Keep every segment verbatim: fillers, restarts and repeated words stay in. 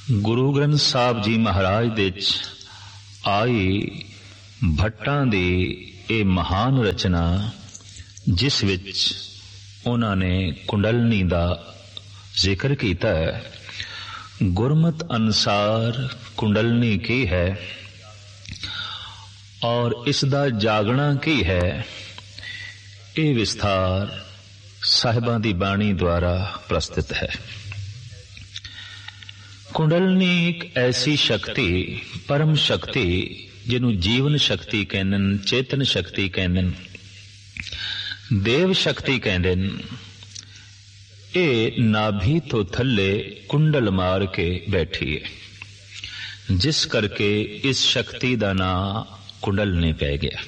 ਗੁਰੂ ਗ੍ਰੰਥ ਸਾਹਿਬ ਜੀ ਮਹਾਰਾਜ ਦੇ ਚ ਆਈ ਭੱਟਾਂ ਦੀ ਇਹ ਮਹਾਨ ਰਚਨਾ, ਜਿਸ ਵਿੱਚ ਉਹਨਾਂ ਨੇ ਕੁੰਡਲਨੀ ਦਾ ਜ਼ਿਕਰ ਕੀਤਾ ਹੈ। ਗੁਰਮਤ ਅਨੁਸਾਰ ਕੁੰਡਲਨੀ ਕੀ ਹੈ ਔਰ ਇਸ ਦਾ ਜਾਗਣਾ ਕੀ ਹੈ, ਇਹ ਵਿਸਥਾਰ ਸਾਹਿਬਾਂ ਦੀ ਬਾਣੀ ਦੁਆਰਾ ਪ੍ਰਸਤੁਤ ਹੈ। ਕੁੰਡਲਨੀ ਇੱਕ ਐਸੀ ਸ਼ਕਤੀ, ਪਰਮ ਸ਼ਕਤੀ, ਜਿਹਨੂੰ ਜੀਵਨ ਸ਼ਕਤੀ ਕਹਿੰਦੇ ਨੇ, ਚੇਤਨ ਸ਼ਕਤੀ ਕਹਿੰਦੇ ਨੇ, ਦੇਵ ਸ਼ਕਤੀ ਕਹਿੰਦੇ ਨੇ। ਇਹ ਨਾਭੀ ਤੋਂ ਥੱਲੇ ਕੁੰਡਲ ਮਾਰ ਕੇ ਬੈਠੀ ਹੈ, ਜਿਸ ਕਰਕੇ ਇਸ ਸ਼ਕਤੀ ਦਾ ਨਾਂ ਕੁੰਡਲਨੀ ਪੈ ਗਿਆ।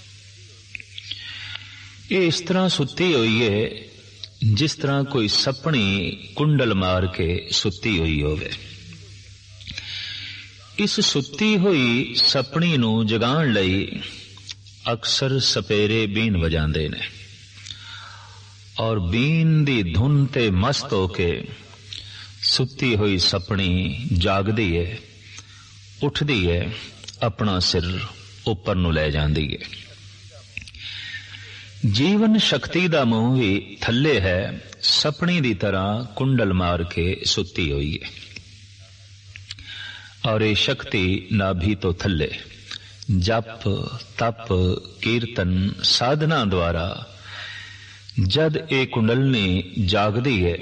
ਇਹ ਇਸ ਤਰ੍ਹਾਂ ਸੁੱਤੀ ਹੋਈ ਹੈ ਜਿਸ ਤਰ੍ਹਾਂ ਕੋਈ ਸੱਪਣੀ ਕੁੰਡਲ ਮਾਰ ਕੇ ਸੁੱਤੀ ਹੋਈ ਹੋਵੇ। ਇਸ ਸੁੱਤੀ ਹੋਈ ਸੱਪਣੀ ਨੂੰ ਜਗਾਉਣ ਲਈ ਅਕਸਰ ਸਪੇਰੇ ਬੀਨ ਵਜਾਉਂਦੇ ਨੇ ਔਰ ਬੀਨ ਦੀ ਧੁਨ ਤੇ ਮਸਤ ਹੋ ਕੇ ਸੁੱਤੀ ਹੋਈ ਸੱਪਣੀ ਜਾਗਦੀ ਹੈ, ਉੱਠਦੀ ਹੈ, ਆਪਣਾ ਸਿਰ ਉੱਪਰ ਨੂੰ ਲੈ ਜਾਂਦੀ ਹੈ। ਜੀਵਨ ਸ਼ਕਤੀ ਦਾ ਮੂੰਹ ਵੀ ਥੱਲੇ ਹੈ, ਸੱਪਣੀ ਦੀ ਤਰ੍ਹਾਂ ਕੁੰਡਲ ਮਾਰ ਕੇ ਸੁੱਤੀ ਹੋਈ ਹੈ। ਔਰ ਇਹ ਸ਼ਕਤੀ ਨਾਭੀ ਤੋਂ ਥੱਲੇ ਜਪ, ਤਪ, ਕੀਰਤਨ, ਸਾਧਨਾ ਦੁਆਰਾ ਜਦ ਇਹ ਕੁੰਡਲਨੀ ਜਾਗਦੀ ਹੈ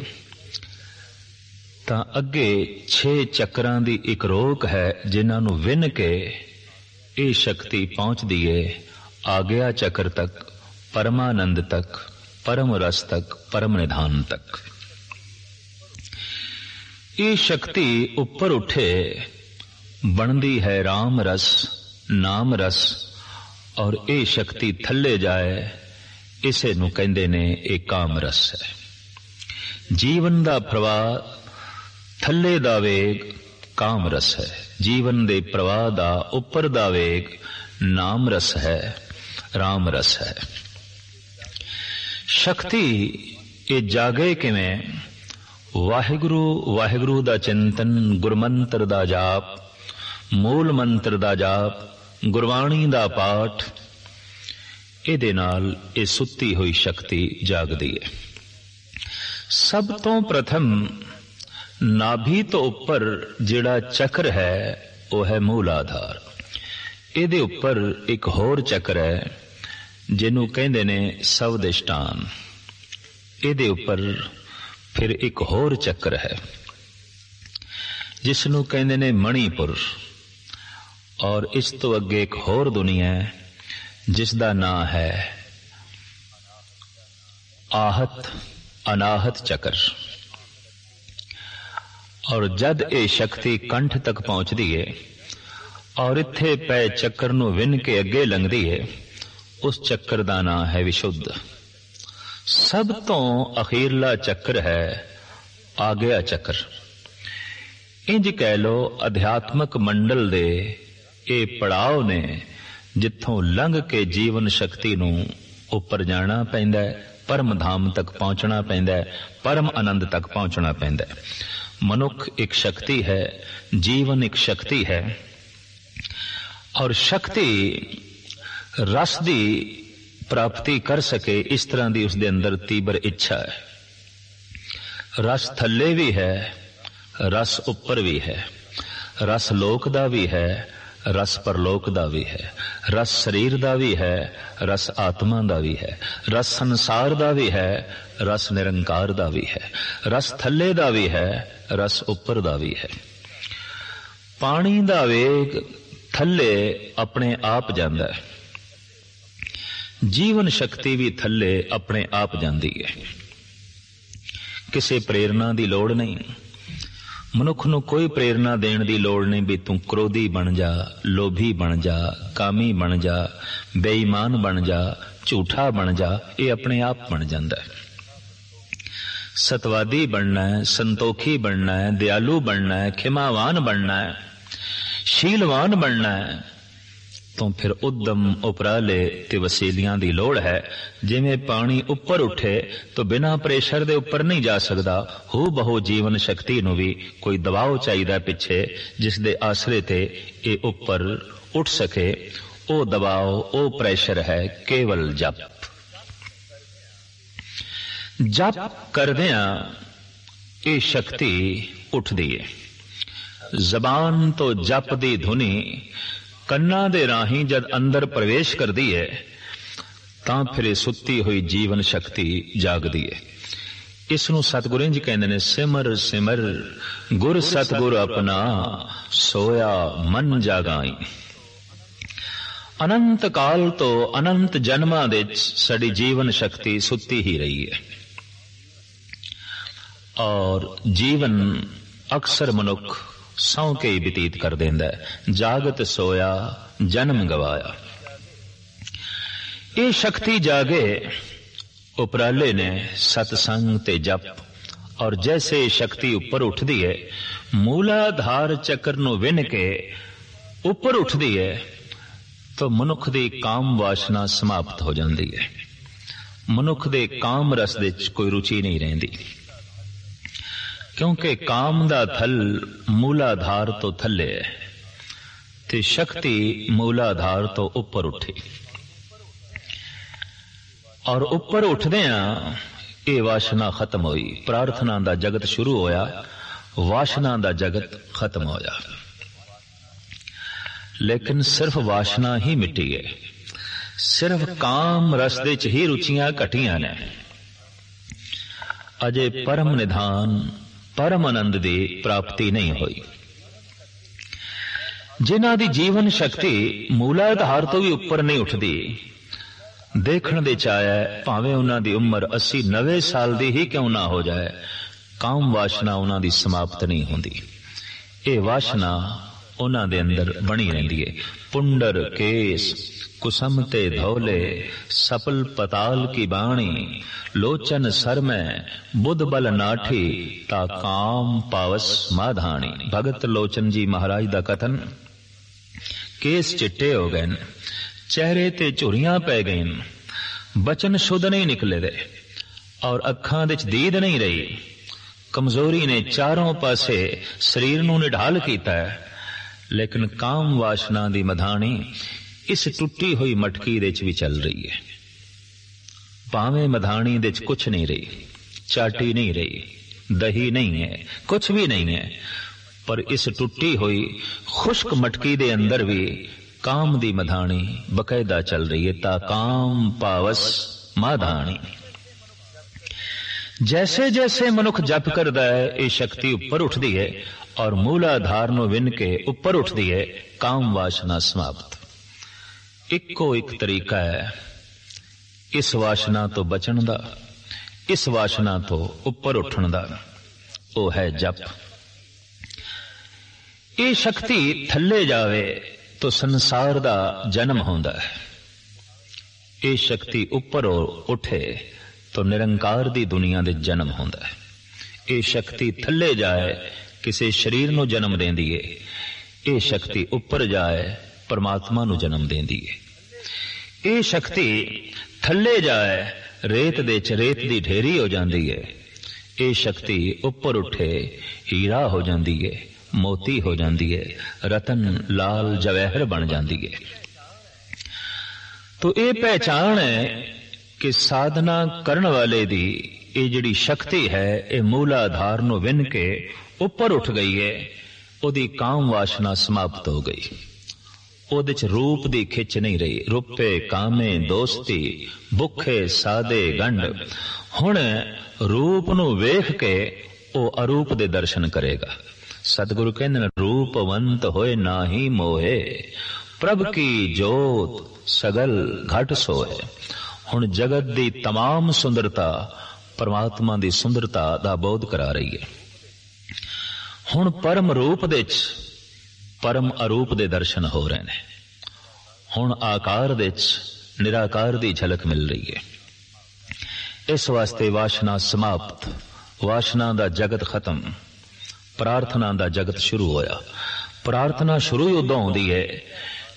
ਤਾਂ ਅੱਗੇ ਛੇ ਚੱਕਰਾਂ ਦੀ ਇੱਕ ਰੋਕ ਹੈ, ਜਿਨ੍ਹਾਂ ਨੂੰ ਵਿੰਨ ਕੇ ਇਹ ਸ਼ਕਤੀ ਪਹੁੰਚਦੀ ਹੈ ਆਗਿਆ ਚੱਕਰ ਤੱਕ, ਪਰਮਾਨੰਦ ਤੱਕ, ਪਰਮ ਰਸ ਤੱਕ, ਪਰਮ ਨਿਧਾਨ ਤੱਕ। ਇਹ ਸ਼ਕਤੀ ਉੱਪਰ ਉੱਠੇ ਬਣਦੀ ਹੈ ਰਾਮ ਰਸ, ਨਾਮ ਰਸ, ਔਰ ਇਹ ਸ਼ਕਤੀ ਥੱਲੇ ਜਾਏ, ਇਸੇ ਨੂੰ ਕਹਿੰਦੇ ਨੇ ਇਹ ਕਾਮ ਰਸ ਹੈ। ਜੀਵਨ ਦਾ ਪ੍ਰਵਾਹ ਥੱਲੇ ਦਾ ਵੇਗ ਕਾਮ ਰਸ ਹੈ, ਜੀਵਨ ਦੇ ਪ੍ਰਵਾਹ ਦਾ ਉੱਪਰ ਦਾ ਵੇਗ ਨਾਮ ਰਸ ਹੈ, ਰਾਮ ਰਸ ਹੈ। ਸ਼ਕਤੀ ਇਹ ਜਾਗੇ ਕਿਵੇਂ? ਵਾਹਿਗੁਰੂ ਵਾਹਿਗੁਰੂ ਦਾ ਚਿੰਤਨ, ਗੁਰਮੰਤਰ ਦਾ ਜਾਪ, ਮੂਲ ਮੰਤਰ ਦਾ ਜਾਪ, ਗੁਰਬਾਣੀ ਦਾ ਪਾਠ, ਇਹਦੇ ਨਾਲ ਇਹ ਸੁੱਤੀ ਹੋਈ ਸ਼ਕਤੀ ਜਾਗਦੀ ਹੈ। ਸਭ ਤੋਂ ਪ੍ਰਥਮ ਨਾਭੀ ਤੋਂ ਉੱਪਰ ਜਿਹੜਾ ਚੱਕਰ ਹੈ ਉਹ ਹੈ ਮੂਲ ਆਧਾਰ। ਇਹਦੇ ਉੱਪਰ ਇੱਕ ਹੋਰ ਚੱਕਰ ਹੈ ਜਿਹਨੂੰ ਕਹਿੰਦੇ ਨੇ ਸਵਦਿਸ਼ਟਾਨ। ਇਹਦੇ ਉੱਪਰ ਫਿਰ ਇੱਕ ਹੋਰ ਚੱਕਰ ਹੈ ਜਿਸ ਨੂੰ ਕਹਿੰਦੇ ਨੇ ਮਣੀਪੁਰ। ਔਰ ਇਸ ਤੋਂ ਅੱਗੇ ਇੱਕ ਹੋਰ ਦੁਨੀਆ ਹੈ ਜਿਸ ਦਾ ਨਾਂ ਹੈ ਆਹਤ, ਅਨਾਹਤ ਚੱਕਰ। ਔਰ ਜਦ ਇਹ ਸ਼ਕਤੀ ਕੰਠ ਤੱਕ ਪਹੁੰਚਦੀ ਹੈ ਔਰ ਇੱਥੇ ਪਏ ਚੱਕਰ ਨੂੰ ਵਿੰਨ ਕੇ ਅੱਗੇ ਲੰਘਦੀ ਹੈ, ਉਸ ਚੱਕਰ ਦਾ ਨਾਂ ਹੈ ਵਿਸ਼ੁੱਧ। ਸਭ ਤੋਂ ਅਖੀਰਲਾ ਚੱਕਰ ਹੈ ਆਗਿਆ ਚੱਕਰ। ਇੰਜ ਕਹਿ ਲੋ ਅਧਿਆਤਮਕ ਮੰਡਲ ਦੇ ਇਹ ਪੜਾਅ ਨੇ ਜਿੱਥੋਂ ਲੰਘ ਕੇ ਜੀਵਨ ਸ਼ਕਤੀ ਨੂੰ ਉੱਪਰ ਜਾਣਾ ਪੈਂਦਾ ਹੈ, ਪਰਮ ਧਾਮ ਤੱਕ ਪਹੁੰਚਣਾ ਪੈਂਦਾ ਹੈ, ਪਰਮ ਆਨੰਦ ਤੱਕ ਪਹੁੰਚਣਾ ਪੈਂਦਾ ਹੈ। ਮਨੁੱਖ ਇੱਕ ਸ਼ਕਤੀ ਹੈ, ਜੀਵਨ ਇੱਕ ਸ਼ਕਤੀ ਹੈ, ਔਰ ਸ਼ਕਤੀ ਰਸ ਦੀ ਪ੍ਰਾਪਤੀ ਕਰ ਸਕੇ ਇਸ ਤਰ੍ਹਾਂ ਦੀ ਉਸ ਦੇ ਅੰਦਰ ਤੀਬਰ ਇੱਛਾ ਹੈ। ਰਸ ਥੱਲੇ ਵੀ ਹੈ, ਰਸ ਉੱਪਰ ਵੀ ਹੈ, ਰਸ ਲੋਕ ਦਾ ਵੀ ਹੈ, ਰਸ ਪਰਲੋਕ ਦਾ ਵੀ ਹੈ, ਰਸ ਸਰੀਰ ਦਾ ਵੀ ਹੈ, ਰਸ ਆਤਮਾ ਦਾ ਵੀ ਹੈ, ਰਸ ਸੰਸਾਰ ਦਾ ਵੀ ਹੈ, ਰਸ ਨਿਰੰਕਾਰ ਦਾ ਵੀ ਹੈ, ਰਸ ਥੱਲੇ ਦਾ ਵੀ ਹੈ, ਰਸ ਉੱਪਰ ਦਾ ਵੀ ਹੈ। ਪਾਣੀ ਦਾ ਵੇਗ ਥੱਲੇ ਆਪਣੇ ਆਪ ਜਾਂਦਾ ਹੈ, ਜੀਵਨ ਸ਼ਕਤੀ ਵੀ ਥੱਲੇ ਆਪਣੇ ਆਪ ਜਾਂਦੀ ਹੈ। ਕਿਸੇ ਪ੍ਰੇਰਨਾ ਦੀ ਲੋੜ ਨਹੀਂ, ਮਨੁੱਖ ਨੂੰ ਕੋਈ ਪ੍ਰੇਰਨਾ ਦੇਣ ਦੀ ਲੋੜ ਨਹੀਂ ਵੀ ਤੂੰ ਕ੍ਰੋਧੀ ਬਣ ਜਾ, ਲੋਭੀ ਬਣ ਜਾ, ਕਾਮੀ ਬਣ ਜਾ, ਬੇਈਮਾਨ ਬਣ ਜਾ, ਝੂਠਾ ਬਣ ਜਾ। ਇਹ ਆਪਣੇ ਆਪ ਬਣ ਜਾਂਦਾ ਹੈ। ਸਤਵਾਦੀ ਬਣਨਾ ਹੈ, ਸੰਤੋਖੀ ਬਣਨਾ ਹੈ, ਦਿਆਲੂ ਬਣਨਾ ਹੈ, ਖਿਮਾਵਾਨ ਬਣਨਾ ਹੈ, ਸ਼ੀਲਵਾਨ ਬਣਨਾ ਹੈ, तो फिर उद्यम उपराले ते वसीलियां दी लोड़ है। जिवें पानी उपर उठे तो बिना प्रेशर दे उपर नहीं जा सकदा, हू बहु जीवन शक्ति नूं भी कोई दबाव चाहिदा पिछे जिस दे आसरे ते ये उपर उठ सके। ओ दबाव ओ प्रेशर है केवल जप। जप करदियां ये शक्ति उठदी है। जबान तो जप दी धुनी कन्ना दे राही जद अंदर प्रवेश करदी है तां फिर सुत्ती हुई जीवन शक्ति जागदी है। इसनूं सतगुरू जी कहंदे ने, सिमर सिमर गुर सतगुर अपना सोया मन जागाई। अनंत काल तो अनंत जन्मां दे साडी जीवन शक्ति सुत्ती ही रही है और जीवन अक्सर मनुख सौ के ही बतीत कर देंदा है। जागत सोया जन्म गवाया। ये शक्ति जागे उपराले ने सतसंग ते जप। और जैसे शक्ति ऊपर उठदी है, मूलाधार चक्र नूं विन के ऊपर उठदी है तो मनुख दी काम वासना समाप्त हो जाती है। मनुख दे काम रस दे कोई रुचि नहीं रहिंदी, क्योंकि काम दा थल मूलाधार तो थले है ते शक्ति मूलाधार तो ऊपर उठी। और ऊपर उठदियां ये वासना खत्म हुई। प्रार्थना दा जगत शुरू होया, वासना दा जगत खत्म होया। लेकिन सिर्फ वासना ही मिटी है, सिर्फ काम रस दे च ही रुचियां घटियां ने। अजे परम निधान परम आनंद दी प्राप्ति नहीं हुई। जिन्हां दी जीवन शक्ति मूलाधार तो भी ऊपर नहीं उठदी, देखण दे चाया भावें उन्हां दी उम्र अस्सी नवे साल दी ही क्यों ना हो जाए, काम वासना उन्हां दी समाप्त नहीं होंदी। ये वासना उन्हां दे अंदर बनी रहिंदी है। पुंडर केस कुसम ते धौले सपल पताल की बाणी, लोचन सर में बुध बल नाठी ता काम पावस माधानी। भगत लोचन जी महाराज दा कथन। केस चिट्टे हो गए, चेहरे ते झुरियां पै गईन, बचन शुद्ध नहीं निकले दे और अखां दे दीद नहीं रही। कमजोरी ने चारों पासे शरीर नूं निढाल कीता है, लेकिन काम वासना दी मधाणी इस टुटी हुई मटकी दे च भी चल रही है। भावें मधाणी दे च कुछ नहीं रही, चाटी नहीं रही, दही नहीं है, कुछ भी नहीं है, पर इस टुटी हुई खुश्क मटकी दे अंदर भी काम दी मधाणी बकायदा चल रही है। ता काम पावस माधाणी। जैसे जैसे मनुख जप करदा है, ये शक्ति ऊपर उठदी है और मूलाधार नूं विन के ऊपर उठदी है। काम वासना समाप्त। इको एक तरीका है इस वासना तो बचण दा, इस वासना तो ऊपर उठण दा, वो है जप। ये शक्ति थल्ले जावे तो संसार दा जन्म होंदा है। ये शक्ति ऊपर उठे तो निरंकार दी दुनिया दे जन्म होंदा है। ये शक्ति थल्ले जाए किसी शरीर नूं जन्म देंदी है। ये शक्ति ऊपर जाए परमात्मा नूं जन्म देंदी है। ये शक्ति थल्ले जाए रेत दे च रेत दी ढेरी हो जाती है। ये शक्ति ऊपर उठे हीरा हो जाती है, मोती हो जाती है, रतन लाल जवाहर बन जाती है। तो ये पहचान है कि साधना करने वाले दी ये जिहड़ी शक्ति है, ये मूलाधार नूं विन के ऊपर उठ गई है। ओदी काम वासना समाप्त हो गई। ओदे च रूप दी खिच नहीं रही। रुपे कामे दोस्ती भुखे सादे गंढ। हुण रूप नूं वेख के ओ अरूप दे दर्शन करेगा। सतगुरु कहंदे ने, रूपवंत होए नाही मोहे, प्रभ की जोत सगल घट सोए। हुण जगत दी तमाम सुंदरता परमात्मा दी सुंदरता दा बोध करा रही है। हुण परम रूप दे च परम अरूप दे दर्शन हो रहे हैं। हुण आकार दे च निराकार दी झलक मिल रही है। इस वास्ते वासना समाप्त, वासना दा जगत खत्म, प्रार्थना दा जगत शुरू होया। प्रार्थना शुरू ही उदों होंदी है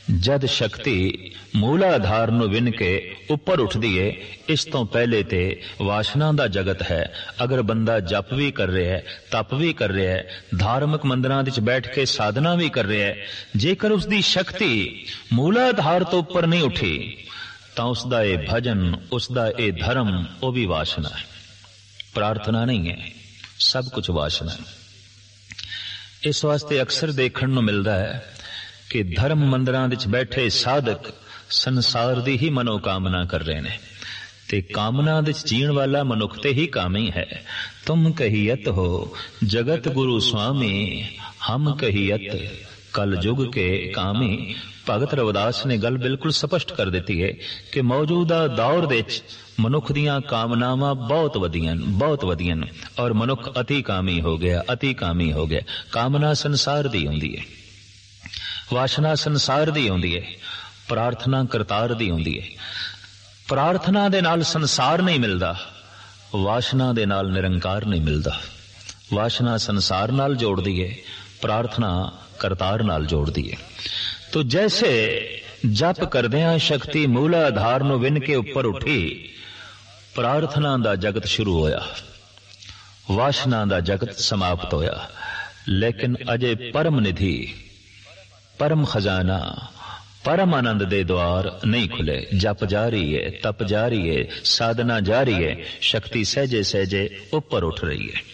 जद शक्ति मूलाधार ਨੂੰ ਵਿੰਨ ਕੇ ਉੱਪਰ ਉੱਠਦੀ ਏ, ਇਸ ਤੋਂ ਪਹਿਲੇ ਤੇ ਵਾਸ਼ਨਾ ਦਾ ਜਗਤ ਹੈ। ਅਗਰ ਬੰਦਾ ਜਪ ਵੀ ਕਰ ਰਿਹਾ ਹੈ, ਤਪ ਵੀ ਕਰ ਰਿਹਾ ਹੈ, ਧਾਰਮਿਕ ਮੰਦਰਾਂ ਵਿੱਚ ਬੈਠ ਕੇ ਸਾਧਨਾ ਵੀ ਕਰ ਰਿਹਾ ਹੈ, ਜੇਕਰ ਉਸ ਦੀ ਸ਼ਕਤੀ ਮੂਲਾਧਾਰ ਤੋਂ ਉੱਪਰ ਨਹੀਂ ਉੱਠੀ ਤਾਂ ਉਸ ਦਾ ਇਹ ਭਜਨ, ਉਸ ਦਾ ਇਹ ਧਰਮ, ਉਹ ਵੀ ਵਾਸ਼ਨਾ ਹੈ, ਪ੍ਰਾਰਥਨਾ ਨਹੀਂ ਹੈ, ਸਭ ਕੁਝ ਵਾਸ਼ਨਾ ਹੈ। ਇਸ ਵਾਸਤੇ ਅਕਸਰ ਦੇਖਣ ਨੂੰ ਮਿਲਦਾ ਹੈ ਕਿ ਧਰਮ ਮੰਦਰਾਂ ਵਿੱਚ ਬੈਠੇ ਸਾਧਕ ਸੰਸਾਰ ਦੀ ਹੀ ਮਨੋਕਾਮਨਾ ਕਰ ਰਹੇ ਨੇ, ਤੇ ਕਾਮਨਾ ਵਿੱਚ ਜੀਣ ਵਾਲਾ ਮਨੁੱਖ ਤੇ ਹੀ ਕਾਮੀ ਹੈ। ਤੁਮ ਕਹੀਅਤ ਹੋ ਜਗਤ ਗੁਰੂ ਸੁਆਮੀ, ਹਮ ਕਹੀਅਤ ਕਲ ਯੁਗ ਕੇ ਕਾਮੀ। ਭਗਤ ਰਵਿਦਾਸ ਨੇ ਗੱਲ ਬਿਲਕੁਲ ਸਪਸ਼ਟ ਕਰ ਦਿੱਤੀ ਹੈ ਕਿ ਮੌਜੂਦਾ ਦੌਰ ਵਿੱਚ ਮਨੁੱਖ ਦੀਆਂ ਕਾਮਨਾਵਾਂ ਬਹੁਤ ਵਧੀਆਂ ਬਹੁਤ ਵਧੀਆਂ ਔਰ ਮਨੁੱਖ ਅਤੀ ਕਾਮੀ ਹੋ ਗਿਆ, ਅਤੀ ਕਾਮੀ ਹੋ ਗਿਆ। ਕਾਮਨਾ ਸੰਸਾਰ ਦੀ ਹੁੰਦੀ ਹੈ, ਵਾਸ਼ਨਾ ਸੰਸਾਰ ਦੀ ਹੁੰਦੀ ਹੈ, ਪ੍ਰਾਰਥਨਾ ਕਰਤਾਰ ਦੀ ਹੁੰਦੀ ਹੈ। ਪ੍ਰਾਰਥਨਾ ਦੇ ਨਾਲ ਸੰਸਾਰ ਨਹੀਂ ਮਿਲਦਾ, ਵਾਸ਼ਨਾ ਦੇ ਨਾਲ ਨਿਰੰਕਾਰ ਨਹੀਂ ਮਿਲਦਾ। ਵਾਸ਼ਨਾ ਸੰਸਾਰ ਨਾਲ ਜੋੜਦੀ ਹੈ, ਪ੍ਰਾਰਥਨਾ ਕਰਤਾਰ ਨਾਲ ਜੋੜਦੀ ਹੈ। ਤੋ ਜੈਸੇ ਜਪ ਕਰਦਿਆਂ ਸ਼ਕਤੀ ਮੂਲਾਧਾਰ ਨੂੰ ਵਿੰਨ ਕੇ ਉੱਪਰ ਉੱਠੀ, ਪ੍ਰਾਰਥਨਾ ਦਾ ਜਗਤ ਸ਼ੁਰੂ ਹੋਇਆ, ਵਾਸ਼ਨਾ ਦਾ ਜਗਤ ਸਮਾਪਤ ਹੋਇਆ। ਲੇਕਿਨ ਅਜੇ ਪਰਮ ਨਿਧੀ, ਪਰਮ ਖਜ਼ਾਨਾ, परम आनंद दे द्वार नहीं खुले। जप जारी है, तप जारी है, साधना जारी है, शक्ति सहजे सहजे ऊपर उठ रही है।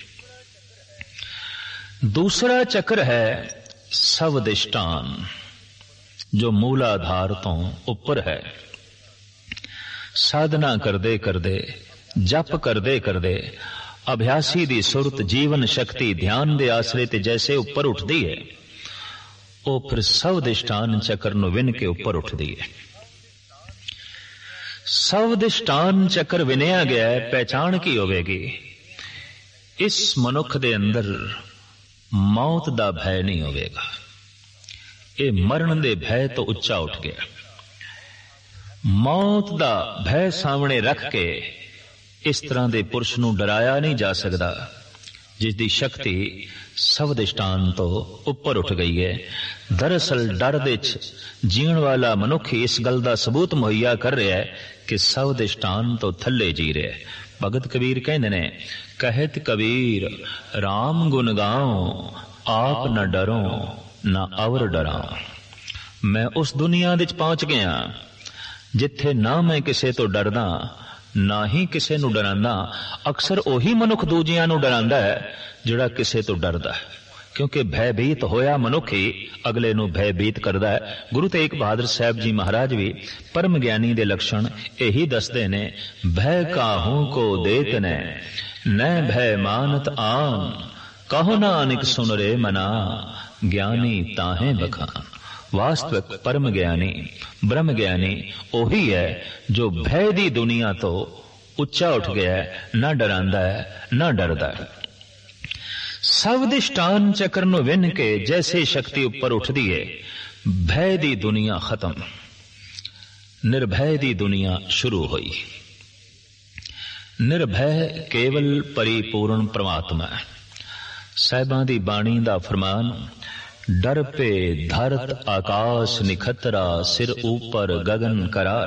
दूसरा चक्र है सवदिष्टान, जो मूलाधार तो ऊपर है। साधना करदे करदे, जप करदे करदे अभ्यासी दी सुरत, जीवन शक्ति ध्यान दे आसरे ते जैसे ऊपर उठदी है, ਉਹ ਫਿਰ ਸਵਦਿਸ਼ਟਾਨ ਚੱਕਰ ਨੂੰ ਵਿੰਨ ਕੇ ਉੱਪਰ ਉੱਠਦੀ ਹੈ। ਸਵਦਿਸ਼ਟਾਨ ਚੱਕਰ ਵਿਨਿਆ ਗਿਆ ਹੈ, ਪਹਿਚਾਣ ਕੀ ਹੋਵੇਗੀ? ਇਸ ਮਨੁੱਖ ਦੇ ਅੰਦਰ ਮੌਤ ਦਾ ਭੈ ਨਹੀਂ ਹੋਵੇਗਾ। ਇਹ ਮਰਨ ਦੇ ਭੈ ਤੋਂ ਉੱਚਾ ਉੱਠ ਗਿਆ। ਮੌਤ ਦਾ ਭੈ ਸਾਹਮਣੇ ਰੱਖ ਕੇ ਇਸ ਤਰ੍ਹਾਂ ਦੇ ਪੁਰਸ਼ ਨੂੰ ਡਰਾਇਆ ਨਹੀਂ ਜਾ ਸਕਦਾ, ਜਿਸ ਦੀ ਸ਼ਕਤੀ ਸਵਦਿਸ਼ਟਾਨ ਤੋਂ ਉੱਪਰ ਉੱਠ ਗਈ ਹੈ। ਦਰਅਸਲ ਡਰ ਦੇ ਚ ਜੀਣ ਵਾਲਾ ਮਨੁੱਖ ਇਸ ਗੱਲ ਦਾ ਸਬੂਤ ਮੁਹੱਈਆ ਕਰ ਰਿਹਾ ਹੈ ਕਿ ਸਵਦਿਸ਼ਟਾਨ ਤੋਂ ਥੱਲੇ ਜੀ ਰਿਹਾ ਹੈ। ਭਗਤ ਕਬੀਰ ਕਹਿੰਦੇ ਨੇ, ਕਹਿਤ ਕਬੀਰ ਰਾਮ ਗੁਣ ਗਾਉ, ਆਪ ਨਾ ਡਰੋ ਨਾ ਅਵਰ ਡਰਾਂ। ਮੈਂ ਉਸ ਦੁਨੀਆ ਵਿੱਚ ਪਹੁੰਚ ਗਿਆ ਜਿੱਥੇ ਨਾ ਮੈਂ ਕਿਸੇ ਤੋਂ ਡਰਦਾ, ਨਾ ਹੀ ਕਿਸੇ ਨੂੰ ਡਰਾਂਦਾ। ਅਕਸਰ ਉਹੀ ਮਨੁੱਖ ਦੂਜਿਆਂ ਨੂੰ ਡਰਾਂਦਾ ਹੈ ਜਿਹੜਾ ਕਿਸੇ ਤੋਂ ਡਰਦਾ ਹੈ, ਕਿਉਂਕਿ ਭੈਭੀਤ ਹੋਇਆ ਮਨੁੱਖ ਹੀ ਅਗਲੇ ਨੂੰ ਭੈਭੀਤ ਕਰਦਾ ਹੈ। ਗੁਰੂ ਤੇਗ ਬਹਾਦਰ ਸਾਹਿਬ ਜੀ ਮਹਾਰਾਜ ਵੀ ਪਰਮ ਗਿਆਨੀ ਦੇ ਲੱਛਣ ਇਹੀ ਦੱਸਦੇ ਨੇ, ਭੈ ਕਾਹੂ ਕੋ ਦੇਤ ਨੇ ਨੈ ਭੈ ਮਾਨਤ ਆਨ, ਕਹੋ ਨਾਨਕ ਸੁਨ ਰੇ ਮਨਾ, ਗਿਆਨੀ ਤਾਹੇ ਬਖਾਨ। ਵਾਸਤਵਿਕ ਪਰਮ ਗਿਆਨੀ, ਬ੍ਰਹਮ ਗਿਆਨੀ ਉਹੀ ਹੈ ਜੋ ਭੈ ਦੀ ਦੁਨੀਆ ਤੋਂ ਉੱਚਾ ਉੱਠ ਗਿਆ ਹੈ, ਨਾ ਡਰਾਂਦਾ ਹੈ ਨਾ ਡਰਦਾ ਹੈ। ਸਵਦਿਸ਼ਟਾਨ ਚੱਕਰ ਨੂੰ ਵਿੰਨ ਕੇ ਜੈਸੇ ਸ਼ਕਤੀ ਉੱਪਰ ਉੱਠਦੀ ਹੈ, ਭੈ ਦੀ ਦੁਨੀਆ ਖਤਮ, ਨਿਰਭੈ ਦੀ ਦੁਨੀਆ ਸ਼ੁਰੂ ਹੋਈ। ਨਿਰਭੈ ਕੇਵਲ ਪਰਿਪੂਰਨ ਪ੍ਰਮਾਤਮਾ ਹੈ। ਸਾਹਿਬਾਂ ਦੀ ਬਾਣੀ ਦਾ ਫਰਮਾਨ, डर पे धरत आकाश निखतरा, सिर ऊपर गगन करार।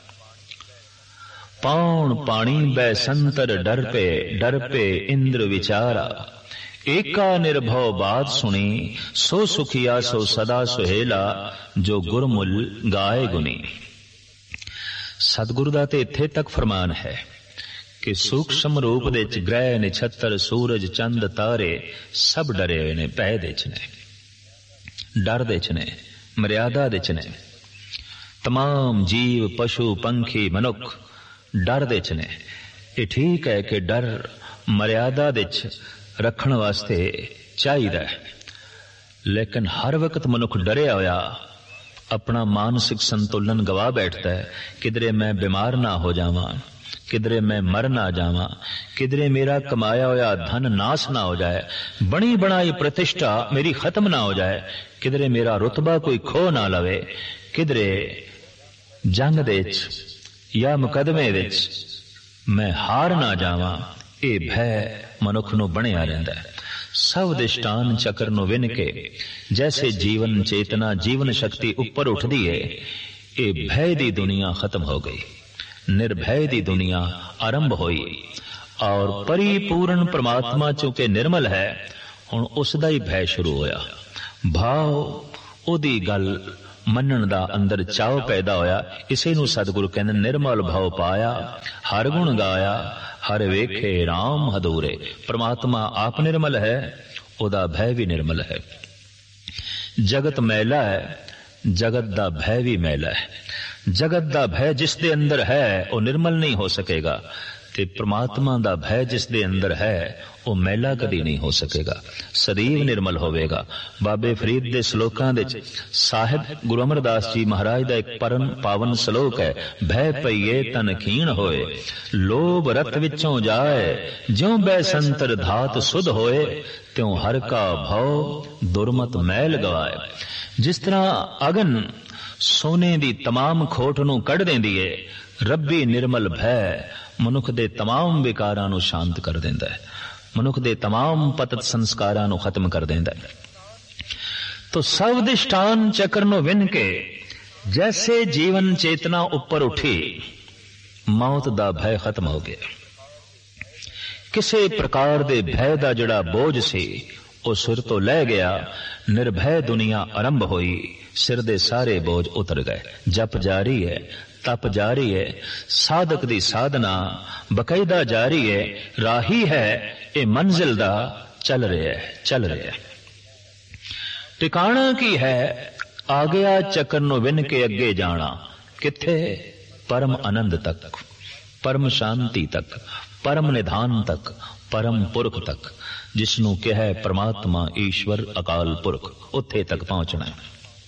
पौन पानी बै संतर डर पे, डर पे इंद्र विचारा। एका निर्भव बात सुनी, सो सुखिया सो सदा सुहेला, जो गुरमुल गाए गुनी। सतगुरु दा ते इत्थे तक फरमान है कि सूक्ष्म रूप दे च ग्रह निछत्तर सूरज चंद तारे सब डरे हुए ने, पै दे च ने, डर दे च ने, मर्यादा दे च ने। तमाम जीव पशु पंखी मनुख डर दे च ने। ये ठीक है कि डर मर्यादा दे च रखण वास्ते चाहिदा है, लेकिन हर वक्त मनुख डरिया होया अपना मानसिक संतुलन गवा बैठता है। किधरे मैं बीमार ना हो जावां, किधरे मैं मर ना जावां, किधरे मेरा कमाया हुआ धन नाश ना हो जाए, बनी बनाई प्रतिष्ठा मेरी खत्म ना हो जाए, किधरे मेरा रुतबा कोई खो ना लवे, किधरे जंग दे या मुकदमे विच मैं हार ना जावां। ये भय मनुख नूं बणिया रहिंदा है। ਸਭ ਦਿਸ਼ਟਾਨ ਚੱਕਰ ਨੂੰ ਵਿੰਨ ਕੇ ਜੈਸੇ ਜੀਵਨ ਚੇਤਨਾ ਜੀਵਨ ਸ਼ਕਤੀ ਉੱਪਰ ਉੱਠਦੀ ਏ, ਇਹ ਭੈ ਦੀ ਦੁਨੀਆ ਖਤਮ ਹੋ ਗਈ, ਨਿਰਭੈ ਦੀ ਦੁਨੀਆ ਆਰੰਭ ਹੋਈ। ਔਰ ਪਰਿਪੂਰਨ ਪ੍ਰਮਾਤਮਾ ਚੂੰਕਿ ਨਿਰਮਲ ਹੈ, ਹੁਣ ਉਸ ਦਾ ਹੀ ਭੈ ਸ਼ੁਰੂ ਹੋਇਆ। ਭਾਵ ਉਹਦੀ ਗੱਲ ਮੰਨਣ ਦਾ ਅੰਦਰ ਚਾਅ ਪੈਦਾ ਹੋਇਆ। ਇਸੇ ਨੂੰ ਸਤਿਗੁਰੂ ਕਹਿੰਦੇ ਨਿਰਮਲ ਭਾਵ ਪਾਇਆ, ਹਰ ਗੁਣ ਗਾਇਆ, ਹਰ ਵੇਖੇ ਰਾਮ ਹਦੂਰੇ। ਪ੍ਰਮਾਤਮਾ ਆਪ ਨਿਰਮਲ ਹੈ, ਉਹਦਾ ਭੈ ਵੀ ਨਿਰਮਲ ਹੈ। ਜਗਤ ਮੈਲਾ ਹੈ, ਜਗਤ ਦਾ ਭੈ ਵੀ ਮੈਲਾ ਹੈ। ਜਗਤ ਦਾ ਭੈ ਜਿਸ ਦੇ ਅੰਦਰ ਹੈ ਉਹ ਨਿਰਮਲ ਨਹੀਂ ਹੋ ਸਕੇਗਾ, ਤੇ ਪ੍ਰਮਾਤਮਾ ਦਾ ਭੈ ਜਿਸ ਦੇ ਅੰਦਰ ਹੈ ਉਹ ਮੈਲਾ ਕਦੀ ਨਹੀਂ ਹੋ ਸਕੇਗਾ, ਸਦੀਵ ਨਿਰਮਲ ਹੋਵੇਗਾ। ਬਾਬੇ ਫਰੀਦ ਦੇ ਸ਼ਲੋਕਾਂ ਵਿੱਚ ਸਾਹਿਬ ਗੁਰੂ ਅਮਰਦਾਸ ਜੀ ਮਹਾਰਾਜ ਦਾ ਇੱਕ ਪਰਮ ਪਾਵਨ ਸ਼ਲੋਕ ਹੈ, ਭੈ ਪਈਏ ਤਨ ਖੀਣ ਹੋਏ, ਲੋਭ ਰਤ ਵਿੱਚੋਂ ਜਾਏ, ਜਿਉਂ ਬੈ ਸੰਤਰ ਧਾਤ ਸੁਧ ਹੋਏ, ਤਿਉ ਹਰ ਕਾ ਭਉ ਦੁਰਮਤ ਮੈਲ ਗਵਾਏ। ਜਿਸ ਤਰ੍ਹਾਂ ਅਗਨ ਸੋਨੇ ਦੀ ਤਮਾਮ ਖੋਟ ਨੂੰ ਕੱਢ ਦਿੰਦੀ ਹੈ, ਰੱਬੀ ਨਿਰਮਲ ਭੈ ਮਨੁੱਖ ਦੇ ਤਮਾਮ ਵਿਕਾਰਾਂ ਨੂੰ ਸ਼ਾਂਤ ਕਰ ਦਿੰਦਾ ਹੈ, ਮਨੁੱਖ ਦੇ ਤਮਾਮ ਪਤਤ ਸੰਸਕਾਰਾਂ ਨੂੰ ਖਤਮ ਕਰ ਦਿੰਦਾ ਹੈ। ਤੋ ਸਭ ਦਿਸ਼ਟਾਨ ਚੱਕਰ ਨੂੰ ਵਿੰਨ ਕੇ ਜੈਸੇ ਜੀਵਨ ਚੇਤਨਾ ਉੱਪਰ ਉੱਠੀ, ਮੌਤ ਦਾ ਭੈ ਖਤਮ ਹੋ ਗਿਆ। ਕਿਸੇ ਪ੍ਰਕਾਰ ਦੇ ਭੈ ਦਾ ਜਿਹੜਾ ਬੋਝ ਸੀ ਉਹ ਸਿਰ ਤੋਂ ਲੈ ਗਿਆ, ਨਿਰਭੈ ਦੁਨੀਆ ਆਰੰਭ ਹੋਈ, ਸਿਰ ਦੇ ਸਾਰੇ ਬੋਝ ਉਤਰ ਗਏ। ਜਪ ਜਾਰੀ ਹੈ, ਤਪ ਜਾਰੀ ਹੈ, ਸਾਧਕ ਦੀ ਸਾਧਨਾ ਬਕਾਇਦਾ ਜਾਰੀ ਹੈ, ਰਾਹੀ ਹੈ ਇਹ ਮੰਜ਼ਿਲ ਦਾ ਚੱਲ ਰਿਹਾ ਹੈ, ਚੱਲ ਰਿਹਾ ਹੈ। ਟਿਕਾਣਾ ਕੀ ਹੈ? ਆ ਗਿਆ ਚੱਕਰ ਨੂੰ ਵਿੰਨ ਕੇ ਅੱਗੇ ਜਾਣਾ। ਕਿੱਥੇ? ਪਰਮ ਆਨੰਦ ਤੱਕ, ਪਰਮ ਸ਼ਾਂਤੀ ਤੱਕ, ਪਰਮ ਨਿਧਾਨ ਤੱਕ, ਪਰਮ ਪੁਰਖ ਤੱਕ, ਜਿਸ ਨੂੰ ਕਿਹਾ ਪ੍ਰਮਾਤਮਾ ਈਸ਼ਵਰ ਅਕਾਲ ਪੁਰਖ, ਉੱਥੇ ਤੱਕ ਪਹੁੰਚਣਾ ਹੈ।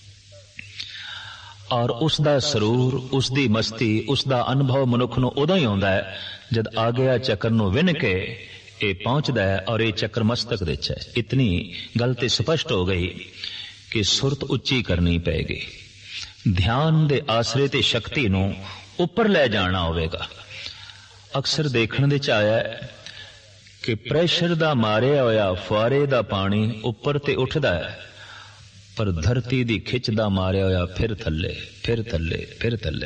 ਔਰ ਉਸ ਦਾ ਸਰੂਰ, ਉਸ ਦੀ ਮਸਤੀ, ਉਸ ਦਾ ਅਨੁਭਵ ਮਨੁੱਖ ਨੂੰ ਉਦੋਂ ਹੀ ਆਉਂਦਾ ਹੈ ਜਦ ਆ ਗਿਆ ਚੱਕਰ ਨੂੰ ਵਿੰਨ ਕੇ ਇਹ ਪਹੁੰਚਦਾ ਹੈ। ਔਰ ਇਹ ਚੱਕਰ ਮਸਤਕ ਵਿੱਚ ਹੈ। ਇਤਨੀ ਗੱਲ ਤੇ ਸਪਸ਼ਟ ਹੋ ਗਈ ਕਿ ਸੁਰਤ ਉੱਚੀ ਕਰਨੀ ਪਏਗੀ, ਧਿਆਨ ਦੇ ਆਸਰੇ ਤੇ ਸ਼ਕਤੀ ਨੂੰ ਉੱਪਰ ਲੈ ਜਾਣਾ ਹੋਵੇਗਾ। ਅਕਸਰ ਦੇਖਣ ਦੇ ਚ ਆਇਆ ਕਿ ਪ੍ਰੈਸ਼ਰ ਦਾ ਮਾਰਿਆ ਹੋਇਆ ਫੁਆਰੇ ਦਾ ਪਾਣੀ ਉੱਪਰ ਤੇ ਉੱਠਦਾ ਹੈ, ਪਰ ਧਰਤੀ ਦੀ ਖਿੱਚ ਦਾ ਮਾਰਿਆ ਹੋਇਆ ਫਿਰ ਥੱਲੇ, ਫਿਰ ਥੱਲੇ, ਫਿਰ ਥੱਲੇ।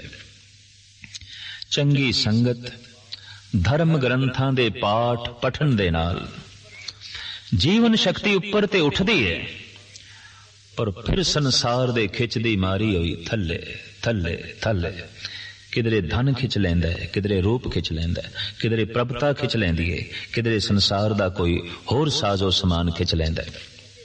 ਚੰਗੀ ਸੰਗਤ, ਧਰਮ ਗ੍ਰੰਥਾਂ ਦੇ ਪਾਠ ਪਠਨ ਦੇ ਨਾਲ ਜੀਵਨ ਸ਼ਕਤੀ ਉੱਪਰ ਤੇ ਉੱਠਦੀ ਹੈ, ਪਰ ਫਿਰ ਸੰਸਾਰ ਦੇ ਖਿੱਚ ਦੀ ਮਾਰੀ ਹੋਈ ਥੱਲੇ, ਥੱਲੇ, ਥੱਲੇ। ਕਿਧਰੇ ਧਨ ਖਿੱਚ ਲੈਂਦਾ ਹੈ, ਕਿਧਰੇ ਰੂਪ ਖਿੱਚ ਲੈਂਦਾ ਹੈ, ਕਿਧਰੇ ਪ੍ਰਭਤਾ ਖਿੱਚ ਲੈਂਦੀ ਹੈ, ਕਿਧਰੇ ਸੰਸਾਰ ਦਾ ਕੋਈ ਹੋਰ ਸਾਜ਼ੋ ਸਮਾਨ ਖਿੱਚ ਲੈਂਦਾ ਹੈ।